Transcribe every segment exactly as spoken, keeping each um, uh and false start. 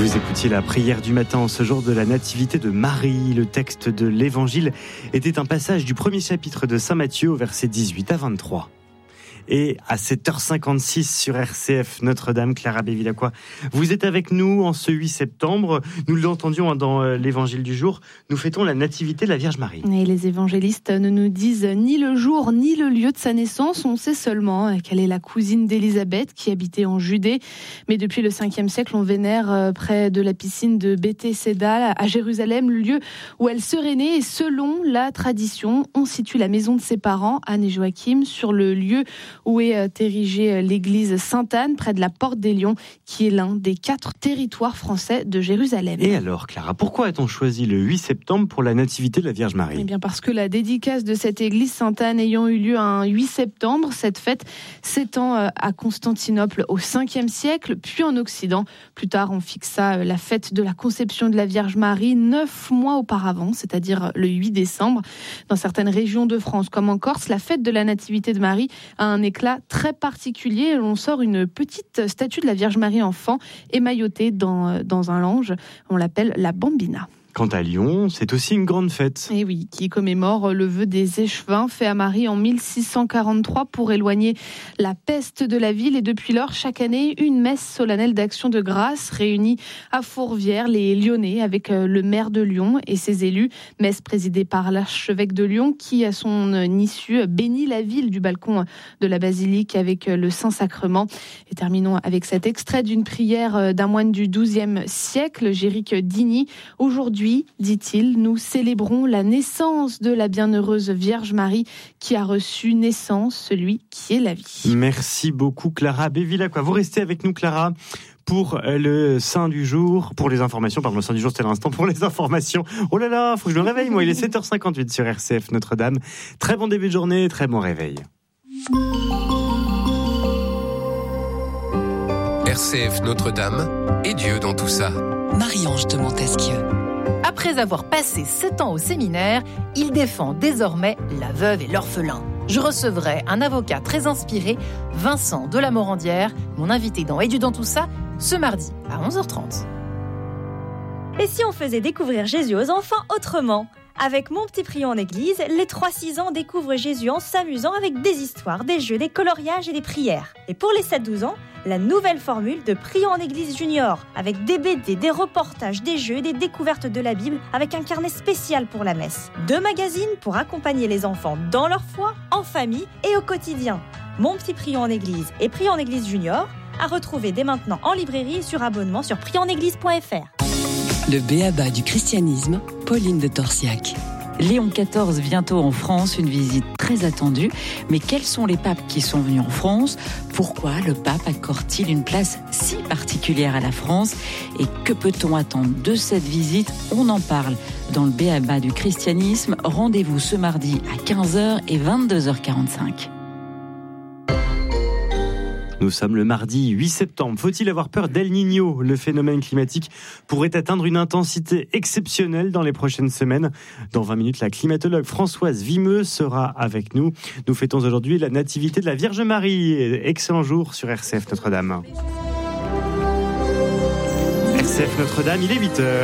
Vous écoutiez la prière du matin en ce jour de la nativité de Marie. Le texte de l'évangile était un passage du premier chapitre de Saint Matthieu au verset dix-huit à vingt-trois. Et à sept heures cinquante-six sur R C F Notre-Dame, Clara Bévilacqua, vous êtes avec nous en ce huit septembre. Nous l'entendions dans l'évangile du jour. Nous fêtons la nativité de la Vierge Marie. Et les évangélistes ne nous disent ni le jour ni le lieu de sa naissance. On sait seulement qu'elle est la cousine d'Élisabeth qui habitait en Judée. Mais depuis le cinquième siècle, on vénère près de la piscine de Béthesda à Jérusalem le lieu où elle serait née. Et selon la tradition, on situe la maison de ses parents, Anne et Joachim, sur le lieu où est érigée l'église Sainte-Anne, près de la Porte des Lions, qui est l'un des quatre territoires français de Jérusalem. Et alors, Clara, pourquoi a-t-on choisi le huit septembre pour la nativité de la Vierge Marie ? Eh bien, parce que la dédicace de cette église Sainte-Anne ayant eu lieu un huit septembre, cette fête s'étend à Constantinople au cinquième siècle, puis en Occident. Plus tard, on fixa la fête de la conception de la Vierge Marie neuf mois auparavant, c'est-à-dire le huit décembre. Dans certaines régions de France, comme en Corse, la fête de la nativité de Marie a un éclat très particulier. On sort une petite statue de la Vierge Marie enfant émaillotée dans, dans un lange. On l'appelle la Bambina. Quant à Lyon, c'est aussi une grande fête. Et oui, qui commémore le vœu des échevins fait à Marie en mille six cent quarante-trois pour éloigner la peste de la ville. Et depuis lors, chaque année, une messe solennelle d'action de grâce réunit à Fourvière les Lyonnais avec le maire de Lyon et ses élus. Messe présidée par l'archevêque de Lyon qui, à son issue, bénit la ville du balcon de la basilique avec le Saint-Sacrement. Et terminons avec cet extrait d'une prière d'un moine du douzième siècle, Géric Digny. Aujourd'hui, dit-il, nous célébrons la naissance de la bienheureuse Vierge Marie qui a reçu naissance, celui qui est la vie. Merci beaucoup Clara Bévilacqua. Vous restez avec nous Clara pour le Saint du jour, pour les informations, pardon, le Saint du jour c'était l'instant, pour les informations. Oh là là, faut que je me réveille moi, il est sept heures cinquante-huit sur R C F Notre-Dame. Très bon début de journée, très bon réveil. R C F Notre-Dame et Dieu dans tout ça. Marie-Ange de Montesquieu. Après avoir passé sept ans au séminaire, il défend désormais la veuve et l'orphelin. Je recevrai un avocat très inspiré, Vincent de la Morandière, mon invité dans Et Dieu dans tout ça, ce mardi à onze heures trente. Et si on faisait découvrir Jésus aux enfants autrement ? Avec Mon Petit Prion en Église, les trois six ans découvrent Jésus en s'amusant avec des histoires, des jeux, des coloriages et des prières. Et pour les sept douze ans, la nouvelle formule de Prions en Église Junior, avec des B D, des reportages, des jeux et des découvertes de la Bible, avec un carnet spécial pour la messe. Deux magazines pour accompagner les enfants dans leur foi, en famille et au quotidien. Mon Petit Prion en Église et Prions en Église Junior, à retrouver dès maintenant en librairie et sur abonnement sur prions en église point f r. Le b.a.-ba du christianisme, Pauline de Torsiac. Léon quatorze bientôt en France, une visite très attendue. Mais quels sont les papes qui sont venus en France ? Pourquoi le pape accorde-t-il une place si particulière à la France ? Et que peut-on attendre de cette visite ? On en parle dans le b.a.-ba du christianisme. Rendez-vous ce mardi à quinze heures et vingt-deux heures quarante-cinq. Nous sommes le mardi huit septembre. Faut-il avoir peur d'El Niño ? Le phénomène climatique pourrait atteindre une intensité exceptionnelle dans les prochaines semaines. Dans vingt minutes, la climatologue Françoise Vimeux sera avec nous. Nous fêtons aujourd'hui la nativité de la Vierge Marie. Excellent jour sur R C F Notre-Dame. R C F Notre-Dame, il est huit heures.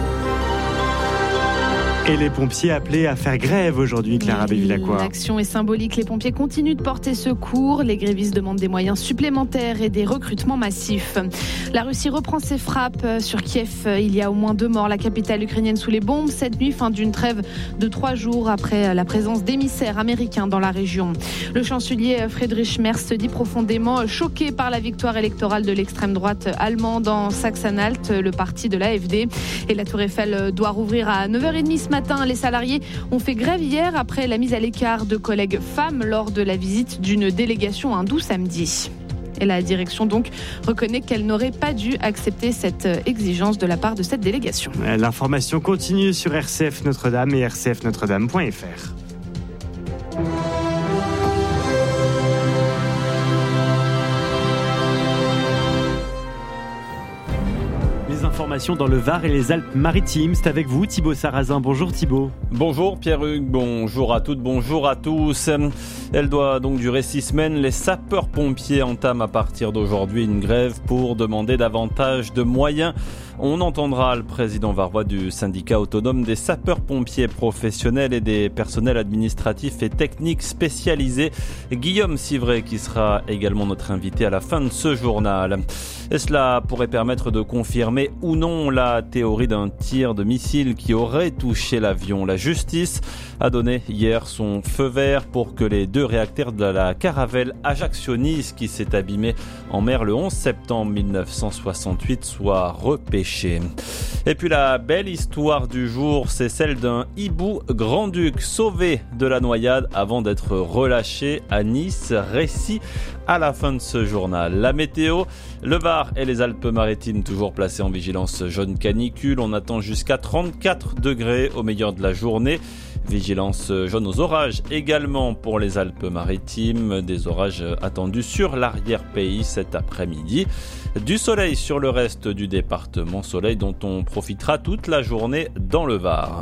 Et les pompiers appelés à faire grève aujourd'hui, Clara Bévilacqua. L'action est symbolique. Les pompiers continuent de porter secours. Les grévistes demandent des moyens supplémentaires et des recrutements massifs. La Russie reprend ses frappes sur Kiev. Il y a au moins deux morts. La capitale ukrainienne sous les bombes. Cette nuit, fin d'une trêve de trois jours après la présence d'émissaires américains dans la région. Le chancelier Friedrich Merz se dit profondément choqué par la victoire électorale de l'extrême droite allemande en Saxe-Anhalt, le parti de l'A F D. Et la Tour Eiffel doit rouvrir à neuf heures trente ce matin. Les salariés ont fait grève hier après la mise à l'écart de collègues femmes lors de la visite d'une délégation hindoue samedi. Et la direction donc reconnaît qu'elle n'aurait pas dû accepter cette exigence de la part de cette délégation. L'information continue sur R C F Notre-Dame et r c f notre dame point f r. l'information dans le Var et les Alpes-Maritimes. C'est avec vous Thibaut Sarrazin. Bonjour Thibaut. Bonjour Pierre-Hugues, bonjour à toutes, bonjour à tous. Elle doit donc durer six semaines. Les sapeurs-pompiers entament à partir d'aujourd'hui une grève pour demander davantage de moyens. On entendra le président varois du syndicat autonome des sapeurs-pompiers professionnels et des personnels administratifs et techniques spécialisés, Guillaume Civray, qui sera également notre invité à la fin de ce journal. Et cela pourrait permettre de confirmer ou non la théorie d'un tir de missile qui aurait touché l'avion. La justice a donné hier son feu vert pour que les deux réacteurs de la Caravelle Ajaccio-Nice, qui s'est abîmée en mer le onze septembre mille neuf cent soixante-huit, soient repêchés. Et puis la belle histoire du jour, c'est celle d'un hibou grand-duc sauvé de la noyade avant d'être relâché à Nice. Récit à la fin de ce journal. La météo, le Var et les Alpes-Maritimes toujours placés en vigilance jaune canicule. On attend jusqu'à trente-quatre degrés au meilleur de la journée. Vigilance jaune aux orages également pour les Alpes-Maritimes. Des orages attendus sur l'arrière-pays cet après-midi. Du soleil sur le reste du département, soleil dont on profitera toute la journée dans le Var.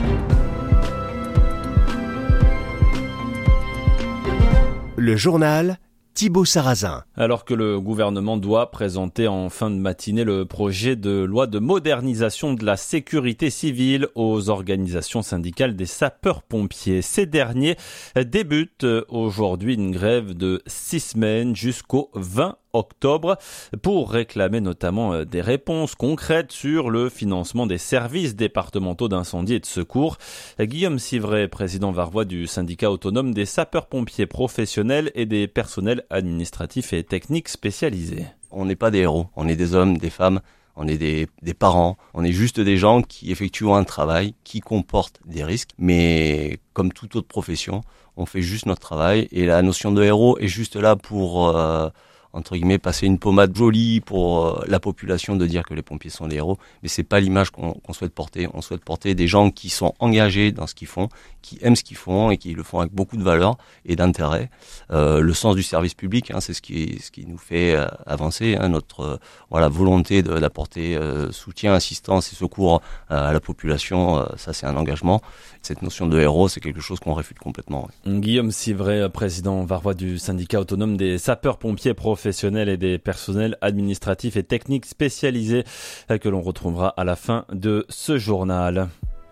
Le journal Thibaut Sarrazin. Alors que le gouvernement doit présenter en fin de matinée le projet de loi de modernisation de la sécurité civile aux organisations syndicales des sapeurs-pompiers. Ces derniers débutent aujourd'hui une grève de six semaines jusqu'au vingt octobre pour réclamer notamment des réponses concrètes sur le financement des services départementaux d'incendie et de secours. Guillaume Civray, président varois du syndicat autonome des sapeurs-pompiers professionnels et des personnels administratifs et techniques spécialisés. On n'est pas des héros, on est des hommes, des femmes, on est des, des parents, on est juste des gens qui effectuent un travail qui comporte des risques, mais comme toute autre profession, on fait juste notre travail et la notion de héros est juste là pour... Euh, entre guillemets, passer une pommade jolie pour euh, la population de dire que les pompiers sont des héros, mais c'est pas l'image qu'on, qu'on souhaite porter. On souhaite porter des gens qui sont engagés dans ce qu'ils font, qui aiment ce qu'ils font et qui le font avec beaucoup de valeur et d'intérêt. Euh, le sens du service public, hein, c'est ce qui, ce qui nous fait euh, avancer, hein, notre euh, voilà volonté de, d'apporter euh, soutien, assistance et secours euh, à la population. Euh, ça, c'est un engagement. Cette notion de héros, c'est quelque chose qu'on réfute complètement. Ouais. Guillaume Civray, président varois du syndicat autonome des sapeurs-pompiers professionnels et des personnels administratifs et techniques spécialisés que l'on retrouvera à la fin de ce journal.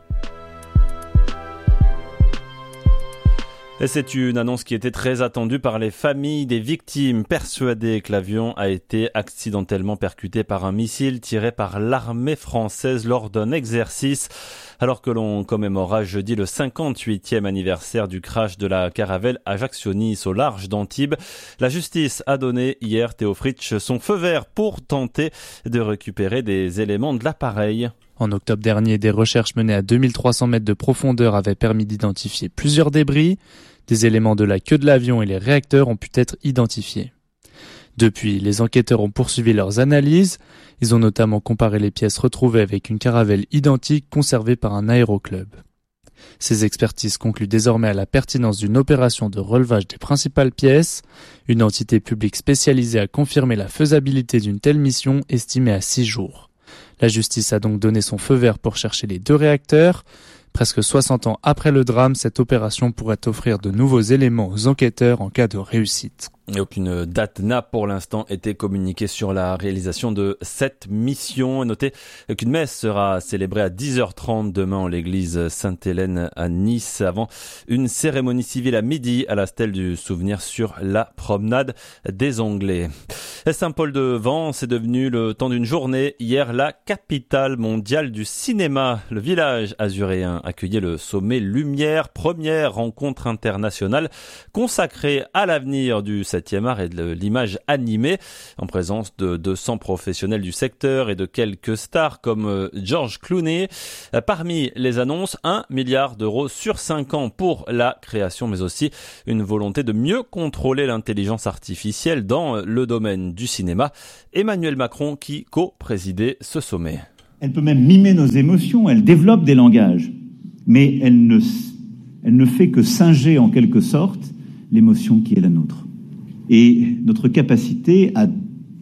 Et c'est une annonce qui était très attendue par les familles des victimes, persuadées que l'avion a été accidentellement percuté par un missile tiré par l'armée française lors d'un exercice. Alors que l'on commémora jeudi le cinquante-huitième anniversaire du crash de la Caravelle Ajaccio-Nice au large d'Antibes, la justice a donné hier, Théo Fritsch, son feu vert pour tenter de récupérer des éléments de l'appareil. En octobre dernier, des recherches menées à deux mille trois cents mètres de profondeur avaient permis d'identifier plusieurs débris. Des éléments de la queue de l'avion et les réacteurs ont pu être identifiés. Depuis, les enquêteurs ont poursuivi leurs analyses. Ils ont notamment comparé les pièces retrouvées avec une caravelle identique conservée par un aéroclub. Ces expertises concluent désormais à la pertinence d'une opération de relevage des principales pièces. Une entité publique spécialisée a confirmé la faisabilité d'une telle mission estimée à six jours. La justice a donc donné son feu vert pour chercher les deux réacteurs. Presque soixante ans après le drame, cette opération pourrait offrir de nouveaux éléments aux enquêteurs en cas de réussite. Et aucune date n'a pour l'instant été communiquée sur la réalisation de cette mission. Notez qu'une messe sera célébrée à dix heures trente demain en l'église Sainte-Hélène à Nice, avant une cérémonie civile à midi à la stèle du souvenir sur la promenade des Anglais. Saint-Paul-de-Vence est devenu le temps d'une journée. Hier, la capitale mondiale du cinéma. Le village azuréen accueillait le sommet Lumière, première rencontre internationale consacrée à l'avenir du septième art et de l'image animée, en présence de deux cents professionnels du secteur et de quelques stars comme George Clooney. Parmi les annonces, un milliard d'euros sur cinq ans pour la création, mais aussi une volonté de mieux contrôler l'intelligence artificielle dans le domaine du cinéma. Emmanuel Macron qui co-présidait ce sommet. Elle peut même mimer nos émotions, elle développe des langages, mais elle ne, elle ne fait que singer en quelque sorte l'émotion qui est la nôtre. Et notre capacité à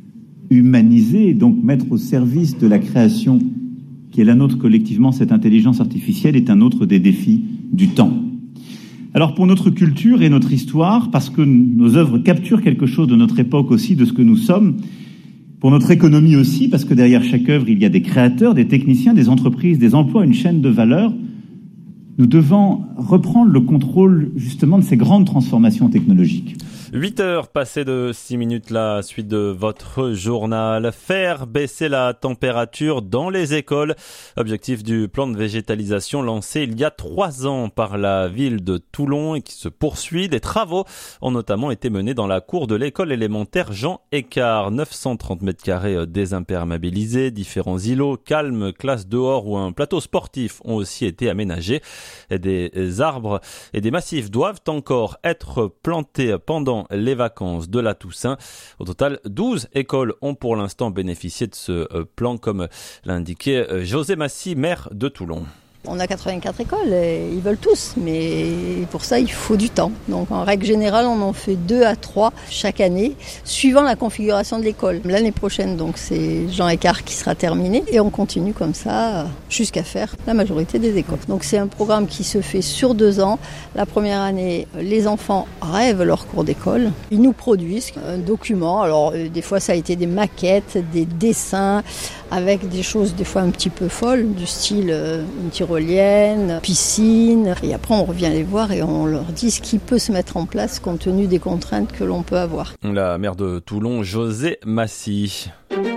humaniser et donc mettre au service de la création qui est la nôtre collectivement, cette intelligence artificielle, est un autre des défis du temps. Alors pour notre culture et notre histoire, parce que nos œuvres capturent quelque chose de notre époque aussi, de ce que nous sommes, pour notre économie aussi, parce que derrière chaque œuvre, il y a des créateurs, des techniciens, des entreprises, des emplois, une chaîne de valeur, nous devons reprendre le contrôle justement de ces grandes transformations technologiques. huit heures passées de six minutes, la suite de votre journal. Faire baisser la température dans les écoles. Objectif du plan de végétalisation lancé il y a trois ans par la ville de Toulon et qui se poursuit. Des travaux ont notamment été menés dans la cour de l'école élémentaire Jean Écart. neuf cent trente mètres carrés désimperméabilisés, différents îlots, calmes, classes dehors ou un plateau sportif ont aussi été aménagés. Des arbres et des massifs doivent encore être plantés pendant les vacances de la Toussaint. Au total, douze écoles ont pour l'instant bénéficié de ce plan, comme l'indiquait José Massy, maire de Toulon. On a quatre-vingt-quatre écoles et ils veulent tous, mais pour ça il faut du temps. Donc en règle générale on en fait deux à trois chaque année, suivant la configuration de l'école. L'année prochaine donc c'est Jean Écart qui sera terminé et on continue comme ça jusqu'à faire la majorité des écoles. Donc c'est un programme qui se fait sur deux ans. La première année, les enfants rêvent leur cours d'école. Ils nous produisent un document. Alors des fois ça a été des maquettes, des dessins avec des choses des fois un petit peu folles, du style une tyrolienne, piscine. Et après, on revient les voir et on leur dit ce qui peut se mettre en place compte tenu des contraintes que l'on peut avoir. La maire de Toulon, José Massy.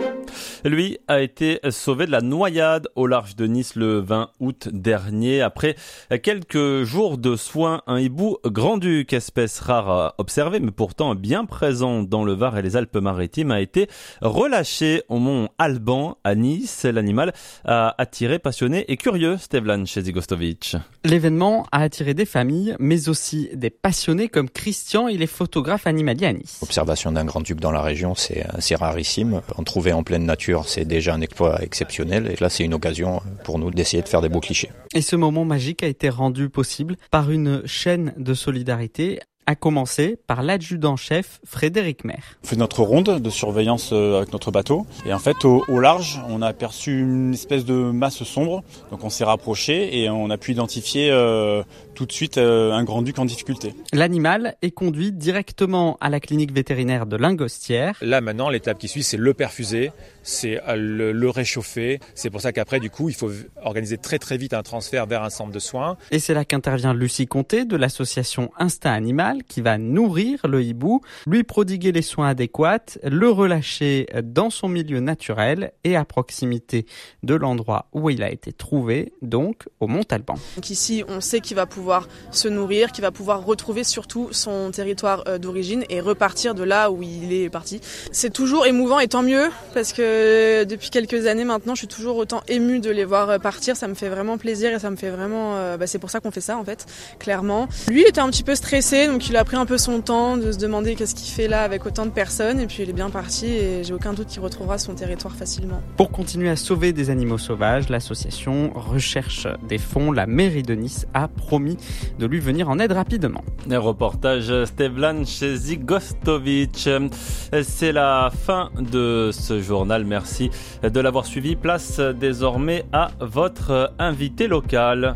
Lui a été sauvé de la noyade au large de Nice le vingt août dernier. Après quelques jours de soins, un hibou grand-duc, espèce rare observée mais pourtant bien présent dans le Var et les Alpes-Maritimes, a été relâché au mont Alban à Nice. L'animal a attiré passionnés et curieux. Stevlan Chezigostovic. L'événement a attiré des familles mais aussi des passionnés comme Christian, il est photographe animalier à Nice. L'observation d'un grand-duc dans la région, c'est, c'est rarissime. En trouver en pleine nature, c'est déjà un exploit exceptionnel et là c'est une occasion pour nous d'essayer de faire des beaux clichés. Et ce moment magique a été rendu possible par une chaîne de solidarité, à commencer par l'adjudant-chef Frédéric Maire. On fait notre ronde de surveillance avec notre bateau et en fait au, au large on a aperçu une espèce de masse sombre, donc on s'est rapproché et on a pu identifier euh, tout de suite euh, un grand-duc en difficulté. L'animal est conduit directement à la clinique vétérinaire de Lingostière. Là maintenant l'étape qui suit c'est le perfuser, c'est le, le réchauffer, c'est pour ça qu'après du coup il faut organiser très très vite un transfert vers un centre de soins. Et c'est là qu'intervient Lucie Comté de l'association Instinct Animal qui va nourrir le hibou, lui prodiguer les soins adéquats, le relâcher dans son milieu naturel et à proximité de l'endroit où il a été trouvé, donc au Mont Alban. Donc ici, on sait qu'il va pouvoir se nourrir, qu'il va pouvoir retrouver surtout son territoire d'origine et repartir de là où il est parti. C'est toujours émouvant et tant mieux parce que depuis quelques années maintenant, je suis toujours autant émue de les voir partir. Ça me fait vraiment plaisir et ça me fait vraiment... Euh, bah c'est pour ça qu'on fait ça en fait, clairement. Lui, il était un petit peu stressé, donc il a pris un peu son temps de se demander qu'est-ce qu'il fait là avec autant de personnes et puis il est bien parti et j'ai aucun doute qu'il retrouvera son territoire facilement. Pour continuer à sauver des animaux sauvages, l'association recherche des fonds. La mairie de Nice a promis de lui venir en aide rapidement. Un reportage Stevlan Chezigostovic. C'est la fin de ce journal. Merci de l'avoir suivi. Place désormais à votre invité local.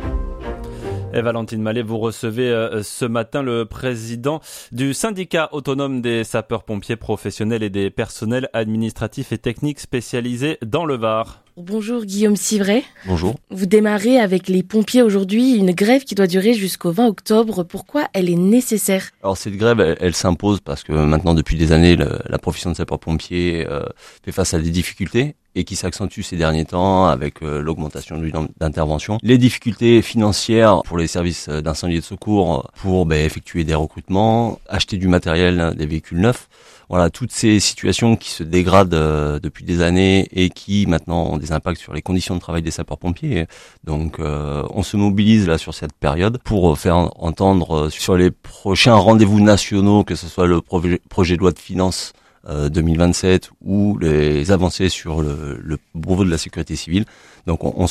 Et Valentine Mallet, vous recevez euh, ce matin le président du syndicat autonome des sapeurs-pompiers professionnels et des personnels administratifs et techniques spécialisés dans le Var. Bonjour Guillaume Civray. Bonjour. Vous démarrez avec les pompiers aujourd'hui une grève qui doit durer jusqu'au vingt octobre. Pourquoi elle est nécessaire ? Alors cette grève, elle, elle s'impose parce que maintenant depuis des années, le, la profession de sapeur-pompier euh, fait face à des difficultés et qui s'accentue ces derniers temps avec euh, l'augmentation du nombre d'interventions. Les difficultés financières pour les services d'incendie et de secours pour ben, effectuer des recrutements, acheter du matériel, des véhicules neufs. Voilà, toutes ces situations qui se dégradent euh, depuis des années et qui maintenant ont des impacts sur les conditions de travail des sapeurs-pompiers. Donc euh, on se mobilise là sur cette période pour faire entendre sur les prochains rendez-vous nationaux, que ce soit le projet, projet de loi de finances euh, deux mille vingt-sept ou les avancées sur le, le brevet de la sécurité civile. Donc on, on